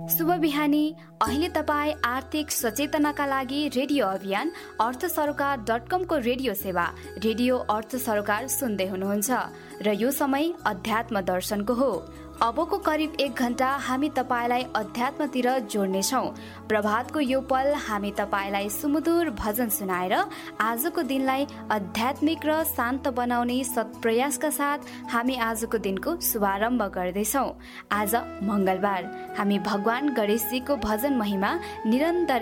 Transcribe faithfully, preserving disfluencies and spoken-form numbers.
शुभ बिहानी। अहिले तपाईँ आर्थिक सचेतनाका लागि रेडियो अभियान अर्थ सरोकार डट कमको रेडियो सेवा रेडियो अर्थ सरोकार सुन्दै हुनुहुन्छ र यो समय अध्यात्म दर्शनको हो। अबको करिब एक घण्टा हामी तपाईँलाई अध्यात्मतिर जोड्नेछौँ। प्रभातको यो पल हामी तपाईँलाई सुमधुर भजन सुनाएर आजको दिनलाई आध्यात्मिक र शान्त बनाउने सत्प्रयासका साथ हामी आजको दिनको शुभारम्भ गर्दैछौँ। आज मङ्गलबार हामी भगवान गणेशजीको भजन महिमा निरन्तर